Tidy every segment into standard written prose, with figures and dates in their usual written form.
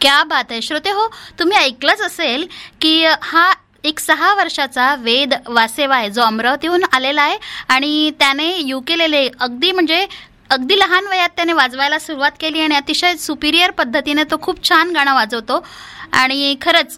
क्या बात आहे. श्रोते हो, तुम्ही ऐकलंच असेल की हा एक 6 वर्षाचा वेद वासेवाय जो अमरावतीहून आलेला आहे आणि त्याने युकेलेले अगदी लहान वयात त्याने वाजवायला सुरुवात केली आणि अतिशय सुपिरियर पद्धतीने तो खूप छान गाणं वाजवतो. आणि खरंच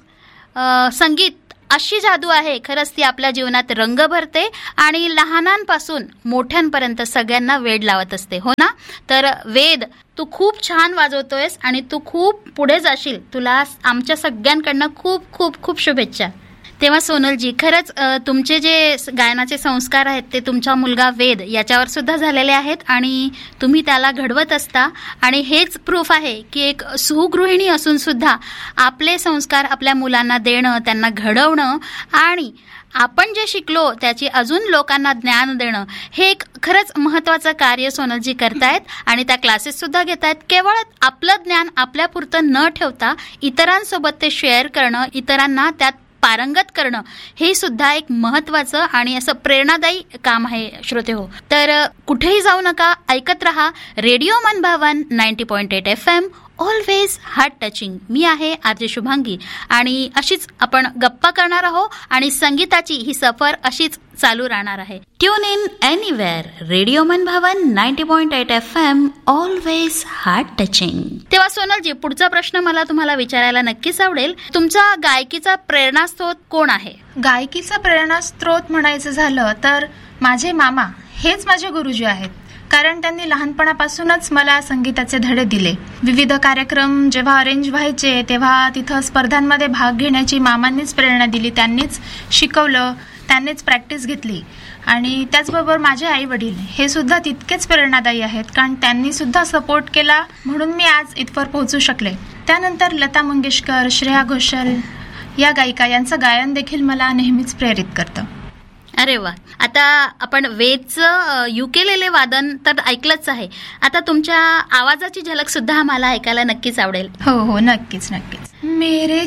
संगीत अशी जादू आहे, खरंच ती आपल्या जीवनात रंग भरते आणि लहानांपासून मोठ्यांपर्यंत सगळ्यांना वेड लावत असते, हो ना. तर वेद, तू खूप छान वाजवतोयस आणि तू खूप पुढे जाशील. तुला आमच्या सगळ्यांकडनं खूप खूप खूप शुभेच्छा. तेव्हा सोनलजी, खरंच तुमचे जे गायनाचे संस्कार आहेत ते तुमचा मुलगा वेद याच्यावर सुद्धा झालेले आहेत आणि तुम्ही त्याला घडवत असता. आणि हेच प्रूफ आहे की एक सुगृहिणी असून सुद्धा आपले संस्कार आपल्या मुलांना देणं, त्यांना घडवणं आणि आपण जे शिकलो त्याची अजून लोकांना ज्ञान देणं, हे एक खरंच महत्त्वाचं कार्य सोनलजी करतायत. आणि त्या क्लासेस सुद्धा घेतायत. केवळ आपलं ज्ञान आपल्यापुरतं न ठेवता इतरांसोबत ते शेअर करणं, इतरांना त्यात पारंगत करणं, हे सुद्धा एक महत्त्वाचं आणि असं प्रेरणादायी काम आहे. श्रोते हो, तर कुठेही जाऊ नका, ऐकत रहा रेडिओ मनभावन 90.8 FM, ऑलवेज हार्ट टचिंग. मी आहे आरजे शुभांगी आणि अशीच आपण गप्पा करणार आहोत आणि संगीताची ही सफर अशीच चालू राहणार आहे. ट्यून इन एनीवेअर, रेडिओ मनभावन 90.8 FM, ऑलवेज हार्ट टचिंग. तेव्हा सोनलजी, पुढचा प्रश्न मला तुम्हाला विचारायला नक्कीच आवडेल. तुमचा गायकीचा प्रेरणास्रोत कोण आहे? गायकीचा प्रेरणास्रोत म्हणायचं झालं तर माझे मामा हेच माझे गुरुजी आहेत. कारण त्यांनी लहानपणापासूनच मला संगीताचे धडे दिले. विविध कार्यक्रम जेव्हा अरेंज व्हायचे तेव्हा तिथं स्पर्धांमध्ये भाग घेण्याची मामांनीच प्रेरणा दिली. त्यांनीच शिकवलं, त्यांनीच प्रॅक्टिस घेतली. आणि त्याचबरोबर माझे आई वडील हे सुद्धा तितकेच प्रेरणादायी आहेत, कारण त्यांनी सुद्धा सपोर्ट केला म्हणून मी आज इथवर पोहोचू शकले. त्यानंतर लता मंगेशकर, श्रेया घोषाल या गायिका यांचं गायन देखील मला नेहमीच प्रेरित करतं. अरे वा. आता आपण वेदचं युकेलेले वादन तर ऐकलंच आहे. आता तुमच्या आवाजाची झलक सुद्धा आम्हाला ऐकायला नक्कीच आवडेल. हो हो, नक्कीच नक्कीच. मेरे